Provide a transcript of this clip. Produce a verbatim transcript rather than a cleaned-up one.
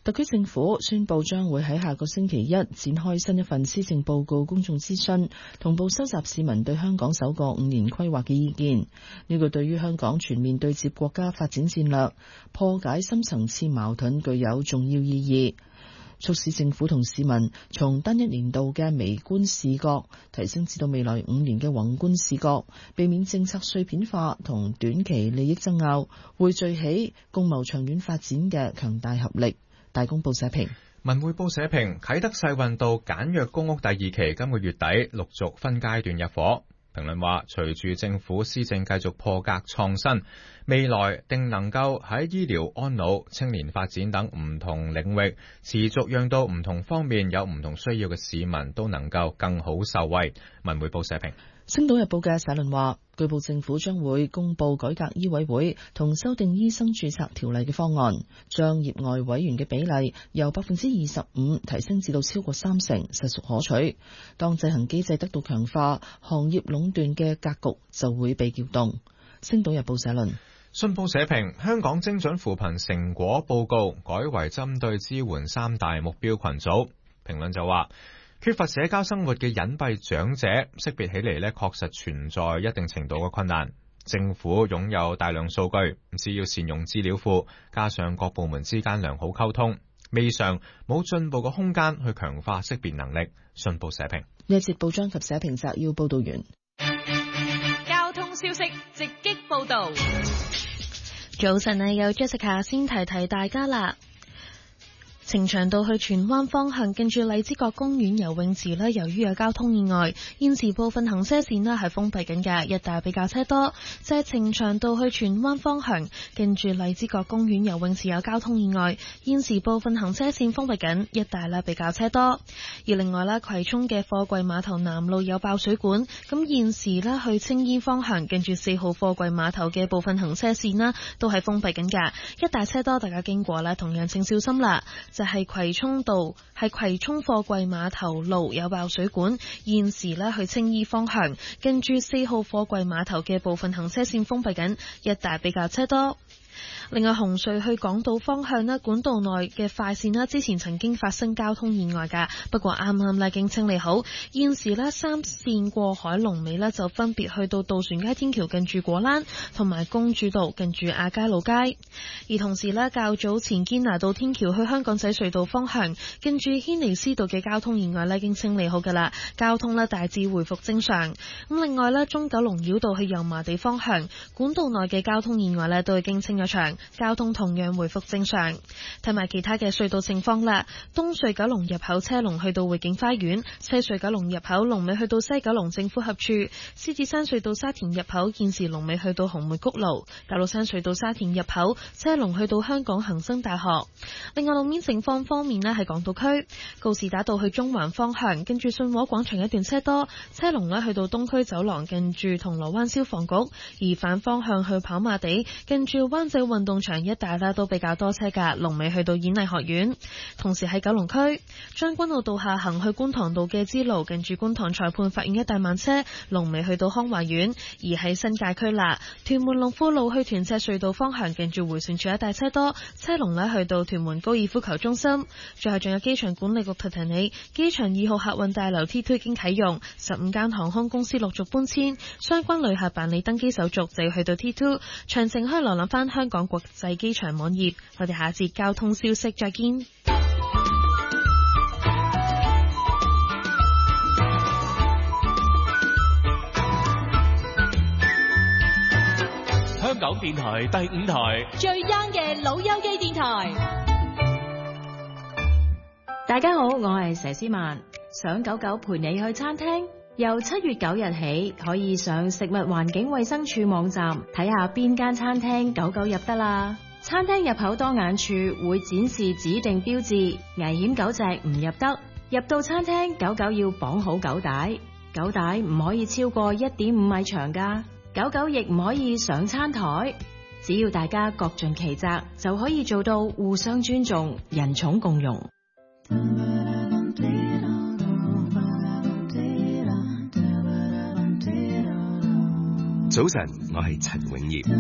特區政府宣布將會喺下個星期一展開新一份施政報告公眾諮詢，同步收集市民對香港首個五年規劃嘅意見。呢個對於香港全面對接國家發展戰略、破解深層次矛盾具有重要意義，促使政府同市民從單一年度嘅微觀視覺提升至到未來五年嘅宏觀視覺，避免政策碎片化同短期利益爭拗，匯聚起共謀長遠發展嘅強大合力。大公報社評。 文匯報社評，啟德世運道簡約公屋第二期今個月底陸續分階段入伙。評論話，隨住政府施政繼續破格創新，未來定能夠喺醫療、安老、青年發展等唔同領域，持續讓到唔同方面有唔同需要嘅市民都能夠更好受惠。文匯報社評。 星島日報嘅社論話，據報政府將會公布改革醫委會同修訂醫生註冊條例嘅方案，將業外委員嘅比例由百分之二十五提升至到超過三成，實屬可取。當制衡機制得到強化，行業壟斷嘅格局就會被撬動。星島日報社論。 信報社評，香港精準扶貧成果報告改為針對支援三大目標群組。評論就話，缺乏社交生活嘅隱蔽長者識別起嚟呢，確實存在一定程度嘅困難。政府擁有大量數據，只要善用資料庫，加上各部門之間良好溝通，未嘗冇進步嘅空間去強化識別能力。信報社評。 呢一節報章及社評摘要報道完。 交通消息直擊報道。 早晨啊，有 Jessica 先提提大家啦。呈祥道去荃灣方向，近住荔枝角公園游泳池咧，由於有交通意外，現時部分行車線咧係封閉緊嘅，一帶比較車多。就係呈祥道去荃灣方向，近住荔枝角公園游泳池有交通意外，現時部分行車線封閉緊，一帶咧比較車多。而另外咧，葵涌嘅貨櫃碼頭南路有爆水管，咁現時咧去青衣方向，近住四號貨櫃碼頭嘅部分行車線啦，都係封閉緊嘅，一帶車多，大家經過咧同樣請小心啦。就係葵涌道，係葵涌貨櫃碼頭路有爆水管，現時呢去青衣方向，近住四號貨櫃碼頭嘅部分行車線封閉緊，一帶比較車多。另外，紅隧去港島方向咧，管道內嘅快線咧，之前曾經發生交通意外㗎，不過啱啱咧已經清理好。現時咧三線過海龍尾咧就分別去到渡船街天橋近住果欄，同埋公主道近住亞皆老街。而同時咧，較早前堅拿道天橋去香港仔隧道方向，近住軒尼詩道嘅交通意外咧已經清理好㗎啦，交通咧大致回復正常。咁另外咧，中九龍繞道去油麻地方向，管道內嘅交通意外咧都已經清咗場。交通同樣回復正常。睇埋其他嘅隧道情況啦，東隧九龍入口車龍去到匯景花園，西隧九龍入口龍尾去到西九龍政府合署，獅子山隧道沙田入口現時龍尾去到紅梅谷路，大老山隧道沙田入口車龍去到香港恒生大學。另外路面情況方面呢，係港島區告士打道去中環方向，跟住信和廣場一段車多，車龍呢去到東區走廊近住銅鑼灣消防局，而反方向去跑馬地近住灣仔運動場一帶啦都比較多車噶，龍尾去到演藝學院。同時喺九龍區將軍澳道下行去觀塘道嘅支路，近住觀塘裁判法院一帶慢車，龍尾去到康華苑。而喺新界區啦，屯門龍富路去屯赤隧道方向，近住回旋處一帶車多，車龍呢去到屯門高爾夫球中心。最後仲有機場管理局提提你，機場二號客運大樓 T 二已經啟用，十五間航空公司陸續搬遷，相關旅客辦理登機手續就要去到 T 二。詳情可以瀏覽翻香港國際機場網頁。我哋下一節交通消息再見。 香港電台第五台最 young 嘅老友記電台。 大家好，我係佘詩曼。想九九陪你去餐廳，由七月九日起可以上食物環境衛生署網站睇下邊間餐廳九九入得啦。餐廳入口當眼處會展示指定標誌，危險狗隻唔入得。入到餐廳，狗狗要綁好狗帶，狗帶唔可以超過一點五米長㗎。狗狗亦唔可以上餐台。只要大家各盡其責，就可以做到互相尊重、人寵共融。 早晨，我係陳永業。